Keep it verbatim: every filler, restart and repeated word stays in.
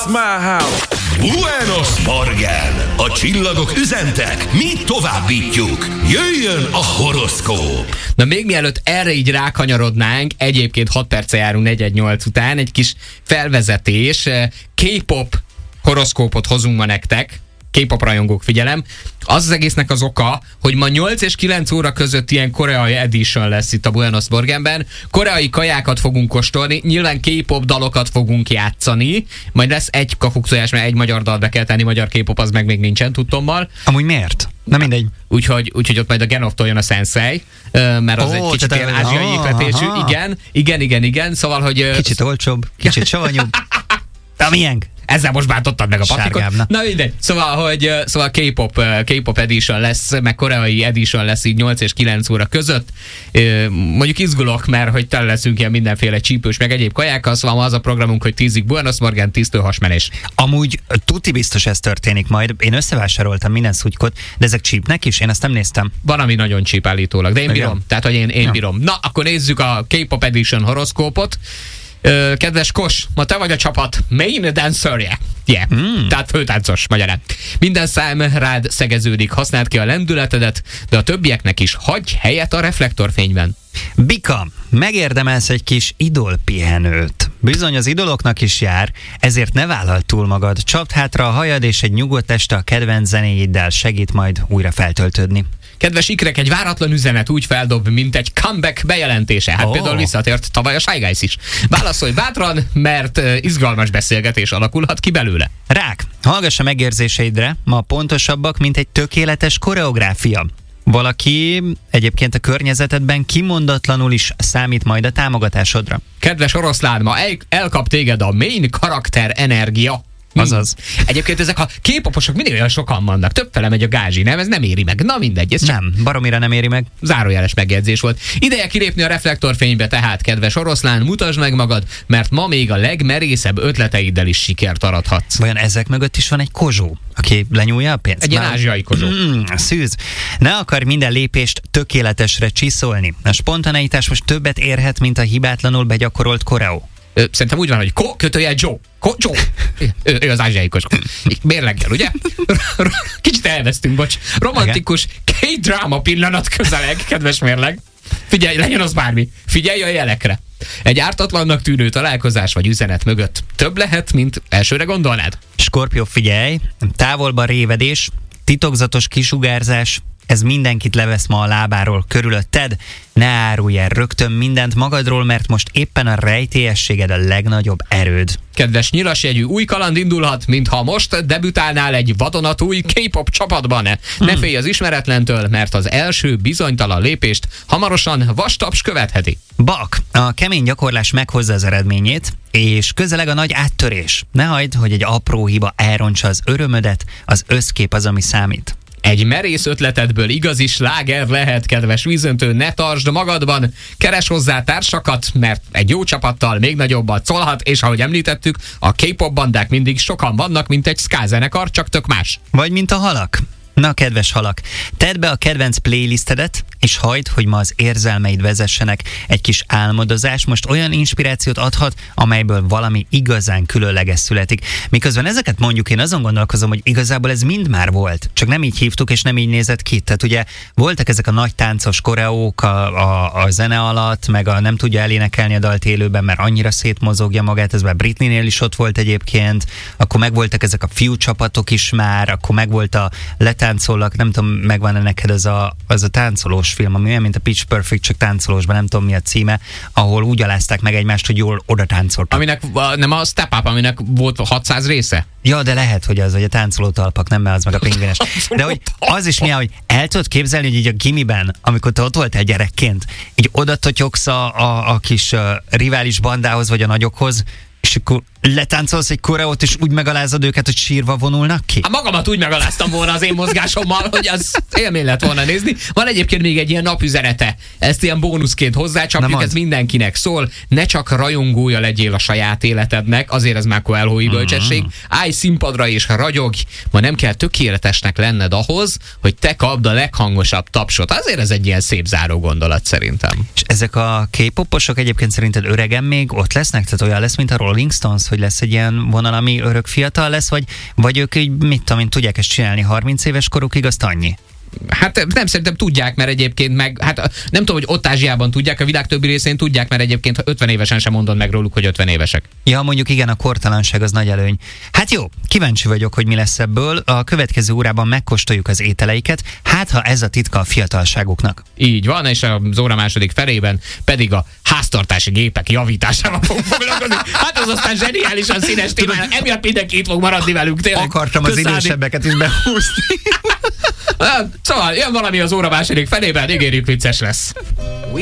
My house. Buenos Morgen! A csillagok üzentek, mi továbbítjuk. Jöjjön a horoszkóp! Na még mielőtt erre így rákanyarodnánk, egyébként hat perce járunk negyven nyolc után, egy kis felvezetés, K-pop horoszkópot hozunk ma nektek. K-pop rajongók, figyelem. Az az egésznek az oka, hogy ma nyolc és kilenc óra között ilyen koreai edition lesz itt a Buenos Morgenben. Koreai kajákat fogunk kóstolni, nyilván K-pop dalokat fogunk játszani, majd lesz egy kakukszójás, mert egy magyar dal be kell tenni, magyar K-pop az meg még nincsen tudtommal. Amúgy miért? Na mindegy. Úgyhogy, úgyhogy ott majd a Genoftól jön a Sensei, mert az oh, egy kicsit ilyen ázsiai építésű. Igen, igen, igen, igen. Szóval, hogy... Kicsit olcsóbb, kicsit savanyúbb. De miénk? Ezzel most bántottad meg a patikot. Na mindegy. Szóval, hogy szóval K-pop, K-pop edition lesz, meg koreai edition lesz így nyolc és kilenc óra között. Mondjuk izgulok, mert hogy tele leszünk ilyen mindenféle csípős, meg egyéb kajákkal, szóval ma az a programunk, hogy tízig Buenos Morgen, tíztől hasmenés. Amúgy tuti biztos ez történik majd. Én összevásároltam minden szutykot, de ezek csípnek is? Én ezt nem néztem. Van, ami nagyon csíp állítólag, de én bírom. Igen. Tehát, hogy én, én ja. bírom. Na, akkor nézzük a K-pop edition horoszkópot. Ö, kedves Kos, ma te vagy a csapat main dancerje. Yeah. Mm. Tehát főtáncos magyarán. Minden szám rád szegeződik, használd ki a lendületedet, de a többieknek is hagyj helyet a reflektorfényben. Bika, megérdemelsz egy kis idolpihenőt. Bizony az idoloknak is jár, ezért ne vállald túl magad. Csapd hátra a hajad, és egy nyugodt este a kedvenc zenéiddel segít majd újra feltöltődni. Kedves ikrek, egy váratlan üzenet úgy feldob, mint egy comeback bejelentése. Hát oh. például visszatért tavaly a Shy Guys is. Válaszolj bátran, mert uh, izgalmas beszélgetés alakulhat ki belőle. Rák, hallgass a megérzéseidre, ma pontosabbak, mint egy tökéletes koreográfia. Valaki egyébként a környezetedben kimondatlanul is számít majd a támogatásodra. Kedves oroszlán, ma el- elkap téged a main karakter energia. Azaz. Egyébként ezek a K-poposok mindig olyan sokan vannak. Többfele megy a gázsi, nem? Ez nem éri meg. Na mindegy. Ez nem, baromira nem éri meg. Zárójeles megjegyzés volt. Ideje kilépni a reflektorfénybe, tehát, kedves oroszlán, mutasd meg magad, mert ma még a legmerészebb ötleteiddel is sikert arathatsz. Vajon ezek mögött is van egy kozsó, aki lenyúlja a pénzt? Egy ilyen ázsiai kozsó. Mm, szűz. Ne akarj minden lépést tökéletesre csiszolni. A spontaneitás most többet érhet, mint a hibátlanul begyakorolt koreó. Ö, szerintem úgy van, hogy ko, kötőjel Joe. Ko, Joe. Ő, ő az ázsiai kozsó. Mérleggel, ugye? Kicsit elvesztünk, bocs. Romantikus K-dráma pillanat közeleg, kedves mérleg. Figyelj, legyen az bármi. Figyelj a jelekre. Egy ártatlannak tűnő találkozás vagy üzenet mögött több lehet, mint elsőre gondolnád. Skorpió, figyelj, távolban révedés, titokzatos kisugárzás, ez mindenkit levesz ma a lábáról körülötted. Ne árulj el rögtön mindent magadról, mert most éppen a rejtélyességed a legnagyobb erőd. Kedves nyilasjegyű, új kaland indulhat, mintha most debütálnál egy vadonatúj K-pop csapatban. Hmm. Ne félj az ismeretlentől, mert az első bizonytalan lépést hamarosan vastaps követheti. Bak, a kemény gyakorlás meghozza az eredményét, és közeleg a nagy áttörés. Ne hagyd, hogy egy apró hiba elrontsa az örömödet, az összkép az, ami számít. Egy merész ötletedből igazi sláger lehet, kedves vízöntő, ne tartsd magadban, keres hozzá társakat, mert egy jó csapattal még nagyobbat szólhat, és ahogy említettük, a K-pop bandák mindig sokan vannak, mint egy ska zenekar, csak tök más. Vagy mint a halak. Na, kedves halak, tedd be a kedvenc playlistedet, és hagyd, hogy ma az érzelmeid vezessenek. Egy kis álmodozás most olyan inspirációt adhat, amelyből valami igazán különleges születik. Miközben ezeket mondjuk, én azon gondolkozom, hogy igazából ez mind már volt, csak nem így hívtuk, és nem így nézett ki. Tehát ugye voltak ezek a nagy táncos koreók a, a, a zene alatt, meg a nem tudja elénekelni a dalt élőben, mert annyira szétmozogja magát, ez már Britneynél is ott volt egyébként, akkor megvoltak ezek a fiú csapatok is már, akkor megvolt a letáncolak, nem tudom, megvan-e neked az a, az a táncolós film, ami olyan, mint a Pitch Perfect, csak táncolósban, nem tudom mi a címe, ahol úgy alázták meg egymást, hogy jól oda táncoltak. Aminek nem a Step Up, aminek volt hatszáz része? Ja, de lehet, hogy az, hogy a táncoló talpak, nem, mert az meg a pingvines. De hogy az is milyen, hogy el tudod képzelni, hogy így a gimiben, amikor te ott voltál gyerekként, így oda totyogsz a, a, a kis uh, rivális bandához, vagy a nagyokhoz, és akkor letáncolsz egy koreót, és úgy megalázod őket, hogy sírva vonulnak ki? A magamat úgy megaláztam volna az én mozgásommal, hogy az élmény lett volna nézni. Van egyébként még egy ilyen napüzenete. Ezt ilyen bónuszként hozzácsapjuk, ez mindenkinek szól. Ne csak rajongója legyél a saját életednek, azért ez már Coelho-i bölcsesség. Állj színpadra és ragyogj. Ma nem kell tökéletesnek lenned ahhoz, hogy te kapd a leghangosabb tapsot. Azért ez egy ilyen szép záró gondolat szerintem. És ezek a K-poposok egyébként szerinted öregen még ott lesznek? Tehát olyan lesz, mint a Rolling Stones, hogy lesz egy ilyen vonal, ami örök fiatal lesz, vagy, vagy ők így, mit tudom én, tudják ezt csinálni harminc éves korukig, azt annyi? Hát nem, szerintem tudják, mert egyébként meg, hát nem tudom, hogy ott Ázsiában tudják, a világ többi részén tudják, mert egyébként ha ötven évesen sem mondod meg róluk, hogy ötven évesek. Ja, mondjuk igen, a kortalanság az nagy előny. Hát jó, kíváncsi vagyok, hogy mi lesz ebből. A következő órában megkóstoljuk az ételeiket, hát ha ez a titka a fiatalságuknak. Így van, és az óra második felében pedig a háztartási gépek javításával fogunk foglalkozni. Hát az aztán zseniálisan színes téma, emiatt mindenki itt fog maradni velünk. Tényleg. Akartam az Köszönni. idősebbeket is behúzni. Szóval jön valami az óra második felében, ígérjük, vicces lesz.